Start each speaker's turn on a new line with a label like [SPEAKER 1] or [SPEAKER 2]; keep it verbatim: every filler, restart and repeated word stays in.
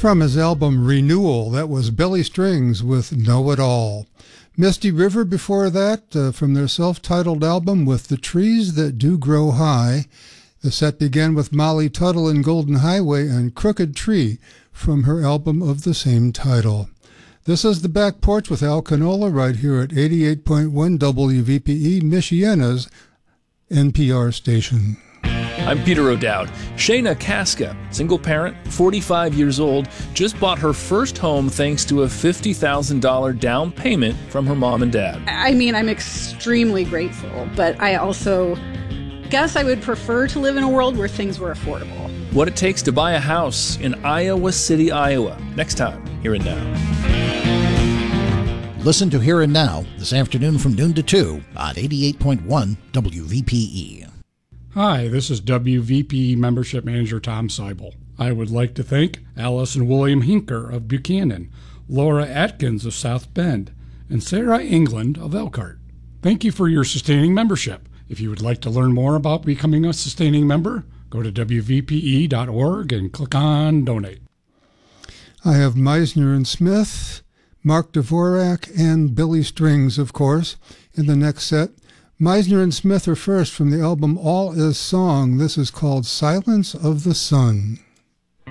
[SPEAKER 1] From his album Renewal, that was Billy Strings with Know It All. Misty River before that, uh, from their self-titled album With the Trees That Do Grow High. The set began with Molly Tuttle and Golden Highway and Crooked Tree from her album of the same title. This is The Back Porch with Al Canola right here at eighty-eight point one W V P E, Michiana's N P R station.
[SPEAKER 2] I'm Peter O'Dowd. Shayna Casca, single parent, forty-five years old, just bought her first home thanks to a fifty thousand dollars down payment from her mom and dad.
[SPEAKER 3] I mean, I'm extremely grateful, but I also guess I would prefer to live in a world where things were affordable.
[SPEAKER 2] What it takes to buy a house in Iowa City, Iowa. Next time, Here and Now.
[SPEAKER 4] Listen to Here and Now this afternoon from noon to two on eighty-eight point one W V P E.
[SPEAKER 5] Hi, this is W V P E Membership Manager Tom Seibel. I would like to thank Alice and William Hinker of Buchanan, Laura Atkins of South Bend, and Sarah England of Elkhart. Thank you for your sustaining membership. If you would like to learn more about becoming a sustaining member, go to W V P E dot org and click on Donate.
[SPEAKER 1] I have Meisner and Smith, Mark Dvorak, and Billy Strings, of course, in the next set. Meisner and Smith are first from the album All Is Song. This is called Silence of the Sun.